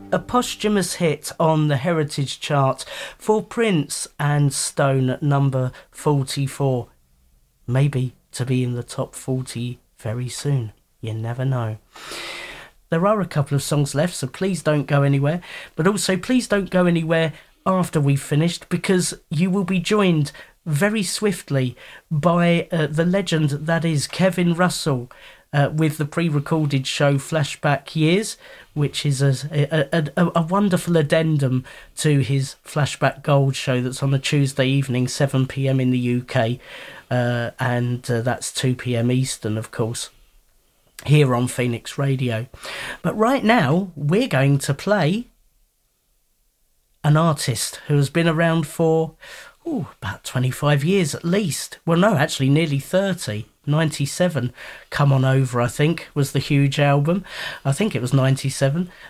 A posthumous hit on the Heritage Chart for Prince and Stone at number 44. Maybe to be in the top 40 very soon. You never know. There are a couple of songs left, so please don't go anywhere. But also, please don't go anywhere after we've finished, because you will be joined very swiftly by the legend that is Kevin Russell with the pre-recorded show Flashback Years, which is a wonderful addendum to his Flashback Gold show that's on a Tuesday evening, 7 p.m. in the UK, and that's 2 p.m. Eastern, of course, here on Phoenix Radio. But right now, we're going to play an artist who has been around for about 25 years at least. Well, no, actually nearly 30. 97, Come On Over, I think, was the huge album. I think it was 97.